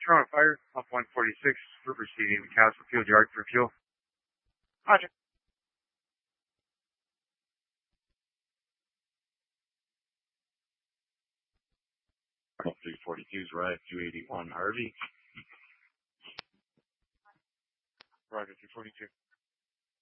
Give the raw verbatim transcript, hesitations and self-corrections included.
Toronto Fire, up one forty-six, we're proceeding to Castlefield Yard for fuel. Roger. three forty-two is right, two eighty-one Harvey. Roger, two forty-two.